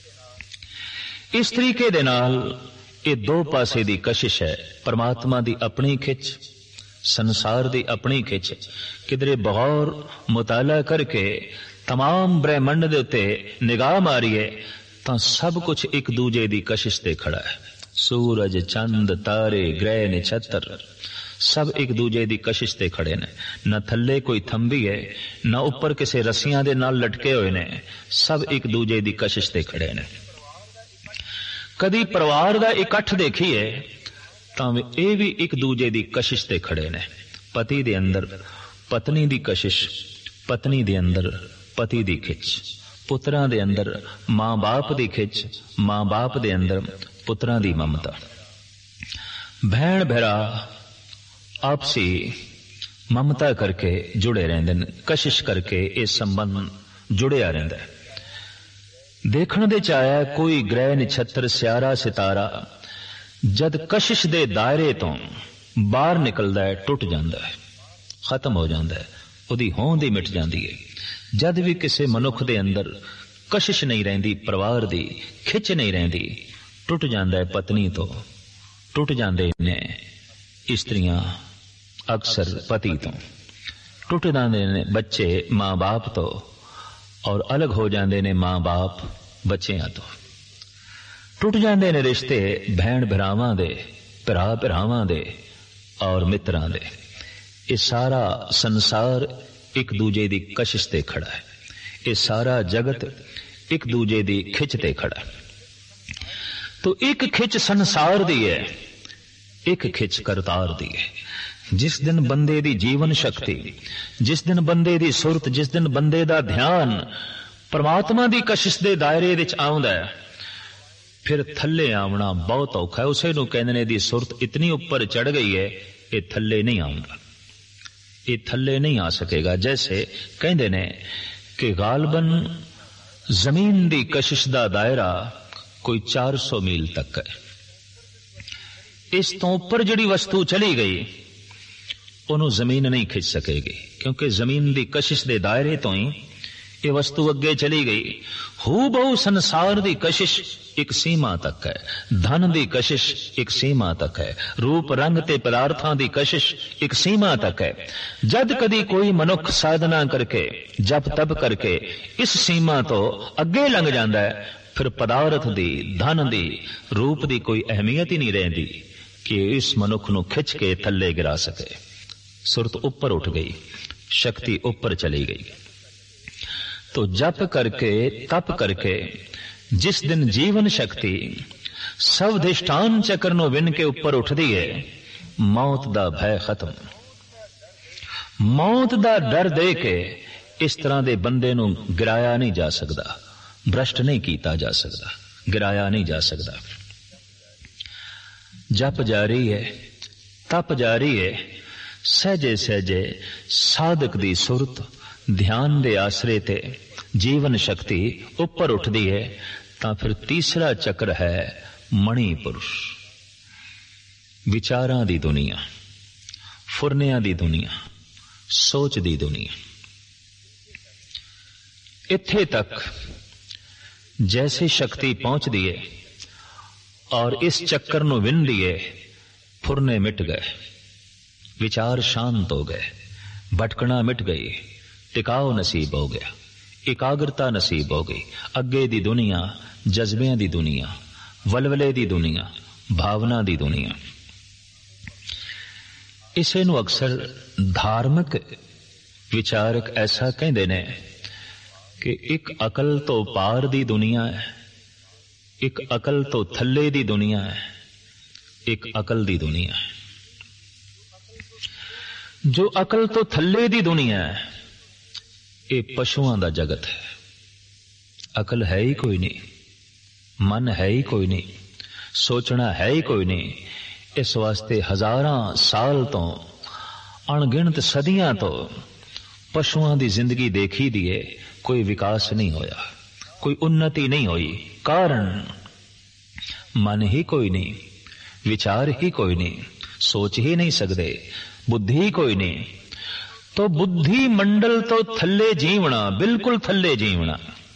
ਇਸ ਤਰੀਕੇ ਦੇ ਨਾਲ ਇਹ ਦੋ ਪਾਸੇ ਦੀ ਕਸ਼ਿਸ਼ ਹੈ, ਪਰਮਾਤਮਾ ਦੀ ਆਪਣੀ ਖਿੱਚ, ਸੰਸਾਰ ਦੀ ਆਪਣੀ ਖਿੱਚ। ਕਿਧਰੇ ਬਗੌਰ ਮੁਤਾਲਾ ਕਰਕੇ ਤਮਾਮ ਬ੍ਰਹਿਮੰਡ ਦੇ ਉੱਤੇ ਨਿਗਾਹ ਮਾਰੀਏ ਤਾਂ ਸਭ ਕੁਝ ਇੱਕ ਦੂਜੇ ਦੀ ਕਸ਼ਿਸ਼ ਤੇ ਖੜਾ ਹੈ। ਸੂਰਜ, ਚੰਦ, ਤਾਰੇ, ਗ੍ਰਹਿ, ਨਛੱਤਰ ਸਭ ਇੱਕ ਦੂਜੇ ਦੀ ਕਸ਼ਿਸ਼ ਤੇ ਖੜੇ ਨੇ। ਨਾ ਥੱਲੇ ਕੋਈ ਥੰਬੀ ਹੈ, ਨਾ ਉੱਪਰ ਕਿਸੇ ਰੱਸੀਆਂ ਦੇ ਨਾਲ ਲਟਕੇ ਹੋਏ ਨੇ, ਸਭ ਇੱਕ ਦੂਜੇ ਦੀ ਕਸ਼ਿਸ਼ ਤੇ ਖੜੇ ਨੇ। ਕਦੀ ਪਰਿਵਾਰ ਦਾ ਇਕੱਠ ਦੇਖੀਏ ਤਾਂ ਇਹ ਵੀ ਇੱਕ ਦੂਜੇ ਦੀ ਕਸ਼ਿਸ਼ ਤੇ ਖੜੇ ਨੇ। ਪਤੀ ਦੇ ਅੰਦਰ ਪਤਨੀ ਦੀ ਕਸ਼ਿਸ਼, ਪਤਨੀ ਦੇ ਅੰਦਰ ਪਤੀ ਦੀ ਖਿੱਚ, ਪੁੱਤਰਾਂ ਦੇ ਅੰਦਰ ਮਾਂ ਬਾਪ ਦੀ ਖਿੱਚ, ਮਾਂ ਬਾਪ ਦੇ ਅੰਦਰ ਪੁੱਤਰਾਂ ਦੀ ਮਮਤਾ। ਭੈਣ ਭਰਾ ਆਪਸੀ ਮਮਤਾ ਕਰਕੇ ਜੁੜੇ ਰਹਿੰਦੇ ਨੇ, ਕਸ਼ਿਸ਼ ਕਰਕੇ ਇਹ ਸੰਬੰਧ ਜੁੜਿਆ ਰਹਿੰਦਾ ਹੈ। ਦੇਖਣ ਦੇ ਚ ਆਇਆ ਕੋਈ ਗ੍ਰਹਿ ਨਛੱਤਰ ਸਿਆਰਾ ਸਿਤਾਰਾ ਜਦ ਕਸ਼ਿਸ਼ ਦੇ ਦਾਇਰੇ ਤੋਂ ਬਾਹਰ ਨਿਕਲਦਾ ਹੈ, ਟੁੱਟ ਜਾਂਦਾ ਹੈ, ਖਤਮ ਹੋ ਜਾਂਦਾ ਹੈ, ਉਹਦੀ ਹੋਂਦ ਹੀ ਮਿਟ ਜਾਂਦੀ ਹੈ। ਜਦ ਵੀ ਕਿਸੇ ਮਨੁੱਖ ਦੇ ਅੰਦਰ ਕਸ਼ਿਸ਼ ਨਹੀਂ ਰਹਿੰਦੀ, ਪਰਿਵਾਰ ਦੀ ਖਿੱਚ ਨਹੀਂ ਰਹਿੰਦੀ, ਟੁੱਟ ਜਾਂਦਾ ਹੈ ਪਤਨੀ ਤੋਂ, ਟੁੱਟ ਜਾਂਦੇ ਨੇ ਇਸਤਰੀਆਂ ਅਕਸਰ ਪਤੀ ਤੋਂ, ਟੁੱਟ ਜਾਂਦੇ ਨੇ ਬੱਚੇ ਮਾਂ ਬਾਪ ਤੋਂ, ਔਰ ਅਲੱਗ ਹੋ ਜਾਂਦੇ ਨੇ ਮਾਂ ਬਾਪ ਬੱਚਿਆਂ ਤੋਂ। ਟੁੱਟ ਜਾਂਦੇ ਨੇ ਰਿਸ਼ਤੇ ਭੈਣ ਭਰਾਵਾਂ ਦੇ, ਭਰਾ ਭਰਾਵਾਂ ਦੇ ਔਰ ਮਿੱਤਰਾਂ ਦੇ। ਇਹ ਸਾਰਾ ਸੰਸਾਰ ਇੱਕ ਦੂਜੇ ਦੀ ਕਸ਼ਿਸ਼ ਤੇ ਖੜਾ ਹੈ। ਇਹ ਸਾਰਾ ਜਗਤ ਇੱਕ ਦੂਜੇ ਦੀ ਖਿੱਚ ਤੇ ਖੜਾ ਹੈ। ਤੋ ਇੱਕ ਖਿੱਚ ਸੰਸਾਰ ਦੀ ਹੈ, ਇੱਕ ਖਿੱਚ ਕਰਤਾਰ ਦੀ ਹੈ। ਜਿਸ ਦਿਨ ਬੰਦੇ ਦੀ ਜੀਵਨ ਸ਼ਕਤੀ, ਜਿਸ ਦਿਨ ਬੰਦੇ ਦੀ ਸੁਰਤ, ਜਿਸ ਦਿਨ ਬੰਦੇ ਦਾ ਧਿਆਨ परमात्मा दी कशिश दे दायरे विच आउंदा है, फिर थल्ले आउणा बहुत औखा है। उसे नूं कहंदे ने दी सुरत इतनी ऊपर चढ़ गई है, ये थल्ले नहीं आउंदा, ये थल्ले नहीं आ सकेगा। जैसे कहंदे ने कि गालबन जमीन दी कशिश दा दायरा कोई चार सौ मील तक है। इस तो ऊपर जिहड़ी वस्तु चली गई उन्होंने जमीन नहीं खिंच सकेगी, क्योंकि जमीन दी कशिश दे दायरे तो ही ये वस्तु अगे चली गई। हू बहु संसार दी कशिश एक सीमा तक है, धन दी कशिश एक सीमा तक है, रूप रंग ते पदार्थां दी कशिश एक सीमा तक है। जद कदी कोई मनुख साधना करके जप तप करके इस सीमा तो अगे लंघ जांदा है, फिर पदार्थ दी, धन दी, रूप दी कोई अहमियत ही नहीं रहिंदी कि इस मनुख नूं खिंच के थल्ले गिरा सके। सुरत ऊपर उठ गई, शक्ति ऊपर चली गई। तो जप करके तप करके जिस दिन जीवन शक्ति सब धिष्ठान चक्र नूं विन के ऊपर उठदी है, मौत दा भय खत्म। मौत दा डर दे के इस तरह दे बंदे नूं गिराया नहीं जा सकदा, भ्रष्ट नहीं कीता जा सकदा, गिराया नहीं जा सकदा। जप जारी है, तप जारी है, सहजे सहजे साधक दी सुरत ध्यान दे आसरे ते जीवन शक्ति ऊपर उठदी है। तां फिर तीसरा चक्र है मणिपुरुष, विचारां दी दुनिया, फुरनियां दी दुनिया, सोच दी दुनिया। इत्थे तक जैसे शक्ति पहुंचदी है और इस चक्कर नूं विन दिए, फुरने मिट गए, विचार शांत हो गए, भटकना मिट गई, टिकाव नसीब हो गया, एकाग्रता नसीब हो गई। अगे दी दुनिया जज्बियां दी दुनिया, वलवले दी दुनिया, भावना दी दुनिया। इसे नूं अक्सर धार्मिक विचारक ऐसा कहंदे ने कि एक अकल तो पार दी दुनिया है, एक अकल तो थल्ले दी दुनिया है, एक अकल दी दुनिया है। जो अकल तो थल्ले दी दुनिया है, ये पशुओं दा जगत है। अकल है ही कोई नहीं, मन है ही कोई नहीं, सोचना है ही कोई नहीं। इस वास्ते हजारां साल तो, अणगिणत सदियां तो पशुओं दी जिंदगी देखी दिए, कोई विकास नहीं होया, कोई उन्नति नहीं हुई। कारण मन ही कोई नहीं, विचार ही कोई नहीं, सोच ही नहीं सकते, बुद्धि कोई नहीं। तो बुद्धि मंडल तो थल्ले जीवना, बिल्कुल थल्ले जीवना,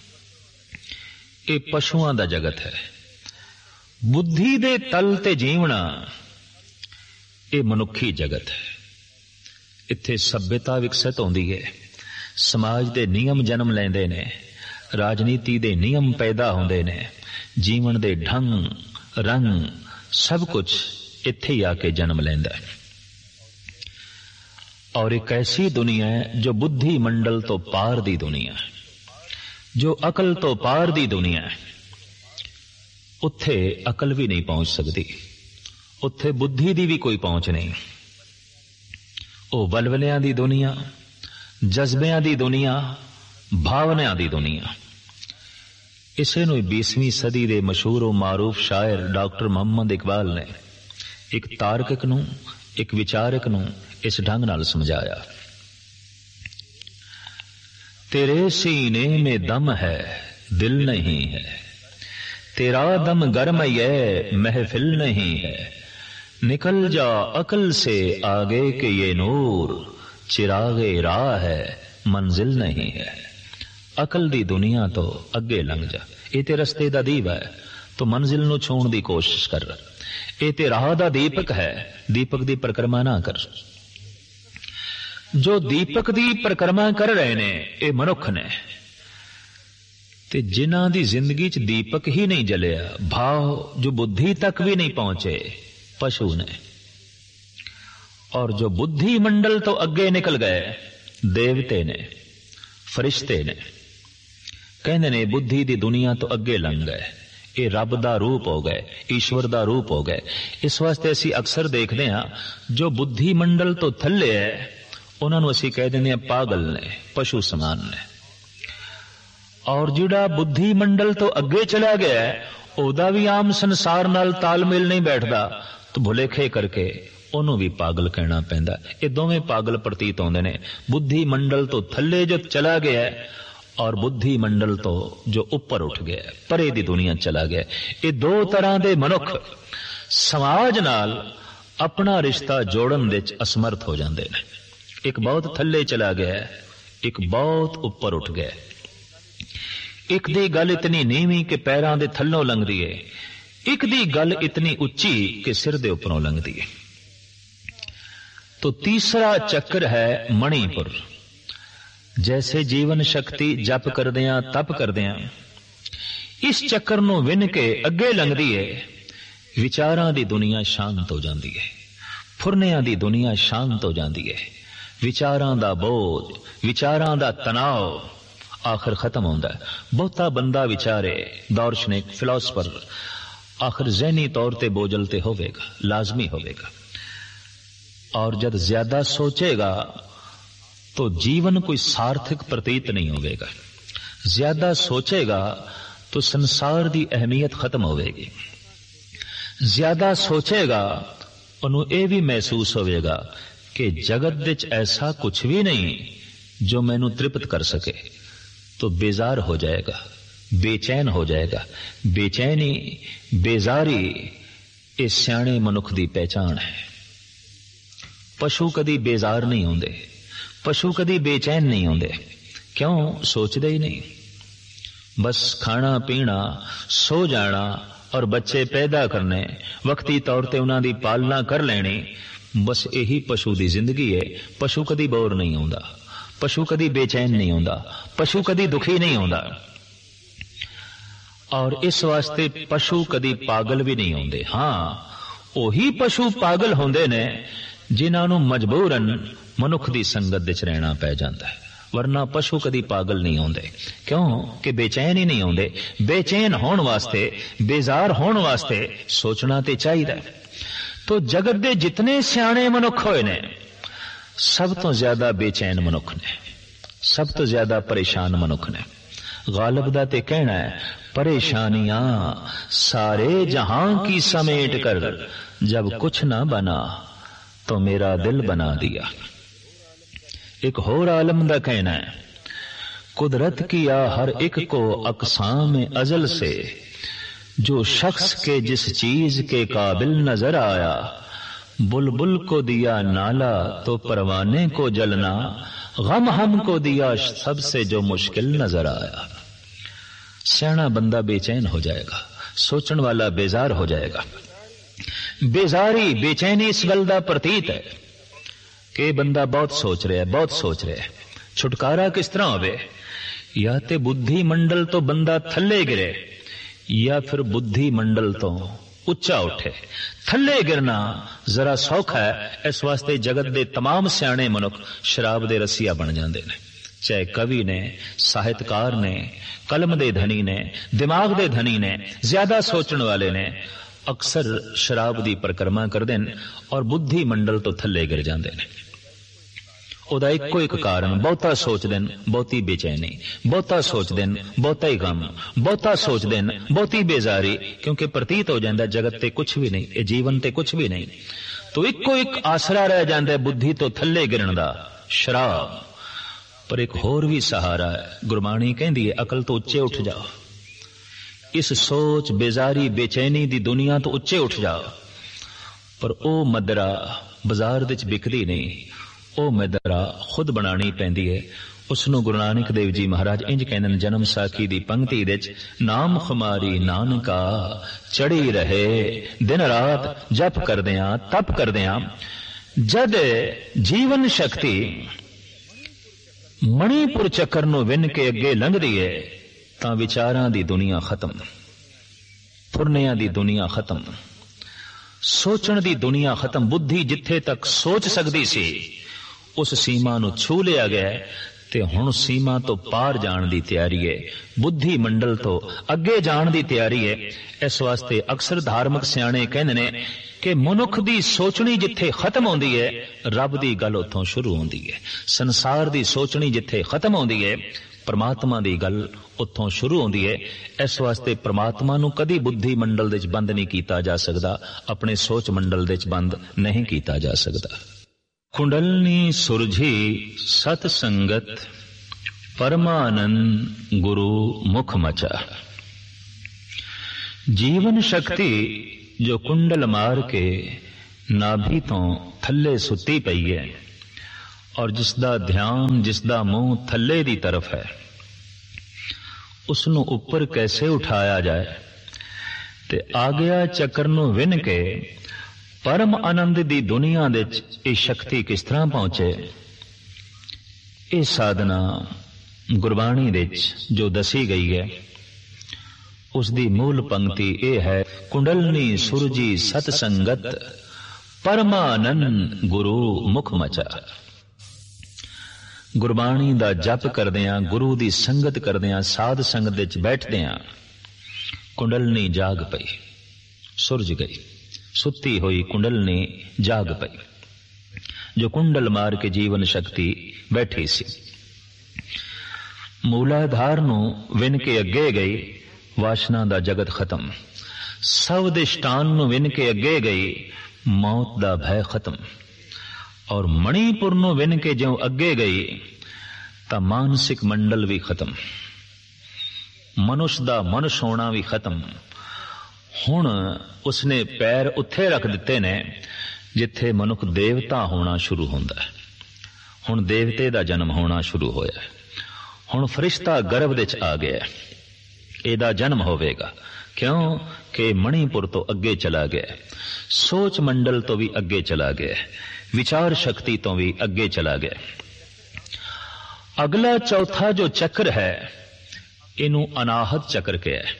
ये पशुओं दा जगत है। बुद्धि दे तल ते जीवना, ये मनुखी जगत है। इत्थे सभ्यता विकसित होंदी है, समाज दे नियम जन्म लेंदे ने, राजनीति दे नियम पैदा होंदे ने, जीवन दे ढंग रंग सब कुछ इत्थे ही आके जन्म लेंदा है। और एक ऐसी दुनिया है जो बुद्धि मंडल तो पार दी दुनिया है, जो अकल तो पार दी दुनिया है। उत्थे अकल भी नहीं पहुंच सकती, उत्थे बुद्धि दी भी कोई पहुंच नहीं। ओ वलवलियां दी दुनिया, जज्बियां दी दुनिया, भावनाओं दी दुनिया। इसे नूं बीसवीं सदी दे मशहूर मारूफ शायर डॉक्टर मोहम्मद इकबाल ने एक तार्किक नूं, एक विचारक नूं इस ढंग नाल समझाया। तेरे सीने में दम है, दिल नहीं है, तेरा दम गर्म ये महफिल नहीं है। निकल जा अकल से आगे के ये नूर, चिरागे राह है मंजिल नहीं है। अकल दी दुनिया तो अगे लंघ जा, ये ते रस्ते दा दीप है, तो मंजिल नूं छूण दी कोशिश कर। ये ते राह दा दीपक है, दीपक दी परिक्रमा ना कर। जो दीपक दी परिक्रमा कर रहे ने ये मनुख ने, ते जिन्हां दी जिंदगी च दीपक ही नहीं जलिया, भाव जो बुद्धि तक भी नहीं पहुंचे, पशु ने। और जो बुद्धि मंडल तो अगे निकल गए, देवते ने, फरिश्ते ने, कहने ने बुद्धि दी दुनिया तो अगे लंघ गए, ये रब दा रूप हो गए, ईश्वर दा रूप हो गए। इस वास्ते असी अक्सर देखते हैं जो बुद्धि मंडल तो थल्ले है, उन्होंने असी कह देंगे पागल ने, पशु समान ने। और जिहड़ा बुद्धि मंडल तो अगे चला गया ओदा भी आम संसार नाल तालमेल नहीं बैठदा तो भुलेखे करके ਉਹਨੂੰ भी पागल कहना पैंदा। ये दोवें पागल प्रतीत होंदे ने। बुद्धि मंडल तो थल्ले जो चला गया और बुद्धि मंडल तो जो उपर उठ गया परे दी दुनिया चला गया। ये दो तरह दे मनुख समाज नाल अपना रिश्ता जोड़न दे असमर्थ हो जाते हैं। एक बहुत थल्ले चला गया, एक बहुत उपर उठ गया। एक दी गल इतनी नीवी कि पैरां दे थल्लों लंघदी है, एक दी गल इतनी उच्ची कि सिर दे उपरों लंघदी है। तो तीसरा चक्र है मणिपुर। जैसे जीवन शक्ति जप करदियां तप करदियां इस चक्कर नूं विन के अगे लंघदी है, विचारां दी दुनिया शांत हो जाती है, फुरनियां दी दुनिया शांत हो जाती है। विचारां दा बोझ, विचारां दा तनाव आखिर खत्म होंदा है। बहुता बंदा विचारे दार्शनिक फिलोसफर आखिर ज़हनी तौर ते बोझल ते होवेगा, लाजमी होवेगा। और जब ज्यादा सोचेगा तो जीवन कोई सार्थक प्रतीत नहीं होगा। ज्यादा सोचेगा तो संसार की अहमियत खत्म होगी। ज्यादा सोचेगा उन्होंने यह भी महसूस होगा कि जगत विच ऐसा कुछ भी नहीं जो मैनू तृप्त कर सके, तो बेजार हो जाएगा, बेचैन हो जाएगा। बेचैनी बेजारी ये सियाणे मनुख की पहचान है। पशु कदी बेजार नहीं होंदे, पशु कदी बेचैन नहीं होंदे। क्यों? सोचते ही नहीं। बस खाना पीना सो जाना और बच्चे पैदा करने, वक्ती तौर ते उन्हां दी पालना कर लेनी, बस यही पशु दी जिंदगी है। पशु कदी बोर नहीं होंदा, पशु कदी बेचैन नहीं होंदा, पशु कदी दुखी नहीं होंदा। और इस वास्ते पशु कदी पागल भी नहीं होंदे। हाँ, ओही पशु पागल होंदे ने जिन्हां नूं मजबूरन मनुख दी संगत विच रहना पै जांदा है, वरना पशु कदी पागल नहीं होंदे। क्यों कि बेचैन ही नहीं होंदे। बेचैन होने वास्ते, बेजार होने वास्ते सोचना ते चाहिए। तो जगत दे जितने सियाणे मनुख होए ने सब तो ज्यादा बेचैन मनुख ने, सब तो ज्यादा परेशान मनुख ने। गालिब दा ते कहना है, परेशानियां सारे जहां की समेट कर जब कुछ ना बना तो मेरा दिल बना दिया। एक होर आलम दा कहना है, कुदरत किया हर एक को अकसाम अजल से, जो शख्स के जिस चीज के काबिल नजर आया, बुलबुल को दिया नाला तो परवाने को जलना, गम हमको दिया सबसे जो मुश्किल नजर आया। सियाना बंदा बेचैन हो जाएगा, सोचने वाला बेजार हो जाएगा। बेजारी बेचैनी इस गल दा प्रतीत है कि बंदा बहुत सोच रहा है, बहुत सोच रहा है। छुटकारा किस तरह होवे? या ते बुद्धि मंडल तो बंदा थल्ले गिरे, या फिर बुद्धि मंडल तो उच्चा उठे। थल्ले गिरना जरा सौखा है, इस वास्ते जगत दे तमाम सियाणे मनुख शराब दे रसिया बन जाते हैं। चाहे कवि ने, साहित्यकार ने, कलम दे धनी ने, दिमाग दे धनी ने, ज्यादा सोचने वाले ने अक्सर शराब दी परिक्रमा करते हैं और बुद्धि मंडल तो थल्ले गिर जाते हैं। ओदा इको एक कारण, बहुता सोचते हैं बहुती बेचैनी, बहुता सोचते हैं बहुता ही गम, बहुता सोचते हैं बहुती बेजारी, क्योंकि प्रतीत हो जाता जगत ते कुछ भी नहीं, ये जीवन ते कुछ भी नहीं। तो इको एक आसरा रह जाता है बुद्धि तो थल्ले गिरन दा, शराब। पर एक होर भी सहारा है। गुरबाणी कहती है, अकल तो उच्चे उठ जाओ, इस सोच बेजारी बेचैनी दी दुनिया तो उच्चे उठ जाओ। पर ओ मदरा बाजार विच बिकदी नहीं, ओ मदरा खुद बनानी पैंदी है। उसनों गुरु नानक देव जी महाराज इंज कहने, जन्म साखी दी पंक्ति विच, नाम खुमारी नानका चढ़ी रहे दिन रात जप करदियां तप करदियां। जद जीवन शक्ति मणिपुर चक्कर नूं विन के अगे लंघदी है तां विचारां दी दुनिया खत्म, फुरनियां दी दुनिया खत्म, सोचण दी दुनिया खत्म। बुद्धि जिथे तक सोच सकदी सी उस सीमा नूं छू लिया गया ते हुण सीमा तो पार जाण दी तैयारी है, बुद्धि मंडल तो अगे जाण दी तैयारी है। इस वास्ते अक्सर धार्मिक सियाणे कहंदे ने कि मनुख दी सोचनी जिथे खत्म होंदी है, रब दी गल उत्थों शुरू होंदी है। संसार दी सोचनी जिथे खत्म होंदी है, परमात्मा दी गल उत्थों शुरू होंदी है। इस वास्ते परमात्मा नूं कदी बुद्धि मंडल दे च बंद नहीं कीता जा सकदा, अपने सोच मंडल दे च बंद नहीं कीता जा सकदा। कुंडलनी सुरझी सत संगत, परमानंद गुरु मुख मचा। जीवन शक्ति जो कुंडल मार के नाभि तो थल्ले सुती पई है और जिसदा ध्यान, जिसदा मुंह थल्ले दी तरफ है, उसनू उपर कैसे उठाया जाए ते आ गया चक्कर नू विन के परम आनंद दी दुनिया दे ये शक्ति किस तरह पहुंचे। ये साधना गुरबाणी दे जो दसी गई है उसदी मूल पंक्ति ये है, कुंडलनी सुरजी सतसंगत, परमानंद गुरु मुख मचा। गुरबाणी दा जप करदियां, गुरु दी संगत करदियां, साध संगत विच बैठदियां कुंडलनी जाग पई, सुरज गई। सुती हुई कुंडलनी जाग पई, जो कुंडल मार के जीवन शक्ति बैठी सी। मूलाधार नू विन के अगे गई, वासना दा जगत खत्म। सब दे स्टान नू विन के अगे गई, मौत दा भय खत्म। और मणिपुर नू विन के जो अगे गई ता मानसिक मंडल भी खत्म, मनुष्य दा मनुष्य होना भी खत्म। हुण उसने पैर उत्थे रख दिते ने जिथे मनुख देवता होना शुरू होंदा है। हुण देवते दा जन्म होना शुरू होया है। हुण फरिश्ता गर्भ दे च आ गया, एदा जन्म होवेगा। क्यों कि मणिपुर तो अगे चला गया, सोच मंडल तो भी अगे चला गया, विचार शक्ति तो भी अगे चला गया। अगला चौथा जो चक्र है इनू अनाहत चक्र के है।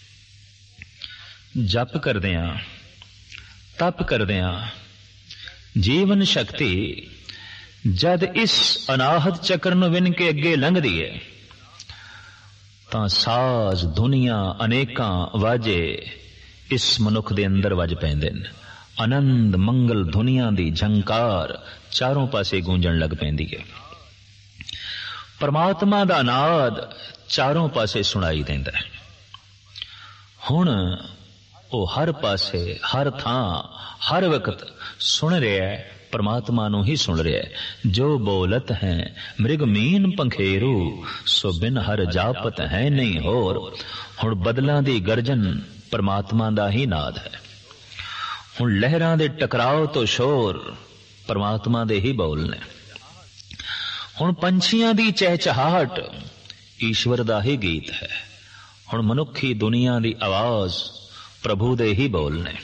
जप करदियां, तप करदियां जीवन शक्ति जद इस अनाहत चक्र नू विन के अगे लंघदी है तां साज दुनिया अनेकां वाजे इस मनुख दे अंदर वज पैंदे ने। आनंद मंगल दुनिया दी झंकार चारों पासे गूंजण लग पैंदी है। परमात्मा दा नाद चारों पासे सुनाई देंदा है। हुण ओ हर पासे, हर थां, हर वक्त सुन रहा है, परमात्मा नू ही सुन रहा है। जो बोलत है मृग मीन पंखेरू, सो बिन हर जापत है नहीं होर। हुण बदलां दी गर्जन परमात्मा दा ही नाद है। हुण लहरां दे टकराव तो शोर परमात्मा दे ही बोल ने। हुण पंछियां दी चहचहाट ईश्वर दा ही गीत है। हुण मनुखी दुनिया दी आवाज प्रभु दे ही बोल ने।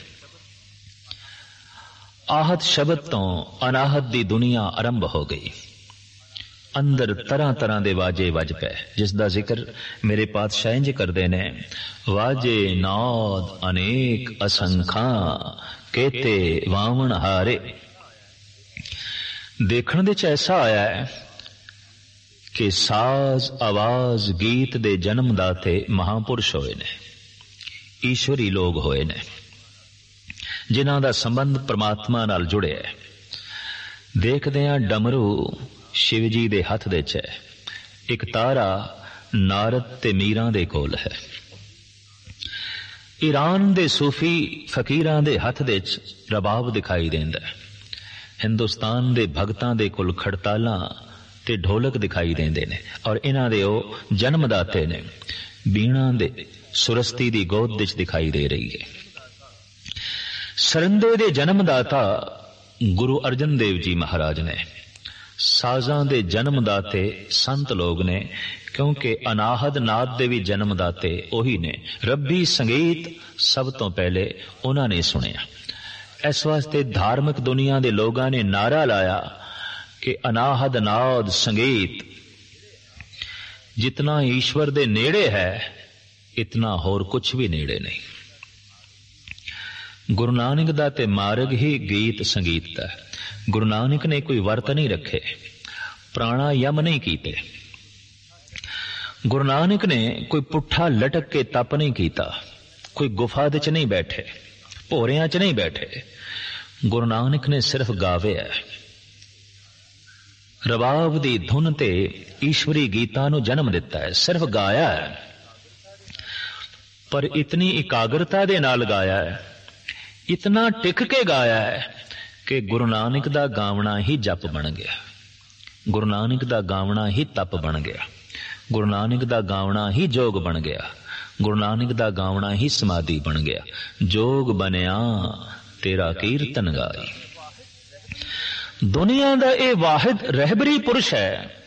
आहत शब्द तो अनाहत दी दुनिया आरंभ हो गई। अंदर तरह तरह दे वाजे वज पे, जिसदा जिक्र मेरे पातशाह इंज करदे ने, वाजे नाद अनेक असंखा, केते वावण हारे। देखण दे च ऐसा आया है कि साज आवाज गीत दे जन्मदाते महापुरुष होए ने, ईश्वरी लोग होए ने, जिन्हां दा संबंध परमात्मा नाल जुड़े है। देखदे हां डमरू शिव जी दे हथ दे च है, एक तारा नारद ते मीरां दे कोल है। ईरान दे सूफी फकीरां दे हथ दे च रबाब दिखाई देंदा है। हिंदुस्तान दे भगतां दे कोल खड़तालां ते ढोलक दिखाई देंदे ने और इन्हां दे ओ जन्मदाते ने। बीणा दे सुरस्ती दी गोद विच दिखाई दे रही है। सरंदे दे जन्मदाता गुरु अर्जन देव जी महाराज ने। साजां दे जन्मदाते संत लोग ने, क्योंकि अनाहद नाद दे भी जन्मदाते ओही ने। रब्बी संगीत सब तो पहले उन्हां ने सुनिया। इस वास्ते धार्मिक दुनिया दे लोगां ने नारा लाया कि अनाहद नाद संगीत जितना ईश्वर दे नेड़े है इतना होर कुछ भी नेड़े नहीं। गुरु नानक दा ते मार्ग ही गीत संगीत दा। गुरु नानक ने कोई वर्त नहीं रखे, प्राणायाम नहीं कीते। गुरु नानक ने कोई पुट्ठा लटक के तप नहीं कीता, कोई गुफा दे च नहीं बैठे, भोरियां च नहीं बैठे। गुरु नानक ने सिर्फ गावे है, ਰਬਾਬ ਦੀ ਧੁਨ ਤੇ ਈਸ਼ਵਰੀ ਗੀਤਾਂ ਨੂੰ ਜਨਮ ਦਿੱਤਾ ਹੈ। ਸਿਰਫ ਗਾਇਆ ਹੈ, ਪਰ ਇਤਨੀ ਇਕਾਗਰਤਾ ਦੇ ਨਾਲ ਗਾਇਆ ਹੈ, ਇਤਨਾ ਟਿਕ ਕੇ ਗਾਇਆ ਹੈ ਕਿ ਗੁਰੂ ਨਾਨਕ ਦਾ ਗਾਵਣਾ ਹੀ ਜਪ ਬਣ ਗਿਆ, ਗੁਰੂ ਨਾਨਕ ਦਾ ਗਾਵਣਾ ਹੀ ਤਪ ਬਣ ਗਿਆ, ਗੁਰੂ ਨਾਨਕ ਦਾ ਗਾਵਣਾ ਹੀ ਜੋਗ ਬਣ ਗਿਆ, ਗੁਰੂ ਨਾਨਕ ਦਾ ਗਾਵਣਾ ਹੀ ਸਮਾਧੀ ਬਣ ਗਿਆ। ਜੋਗ ਬਣਿਆ ਤੇਰਾ ਕੀਰਤਨ ਗਾਈ। ਦੁਨੀਆ ਦਾ ਇਹ ਵਾਹਿਦ ਰਹਿਬਰੀ ਪੁਰਸ਼ ਹੈ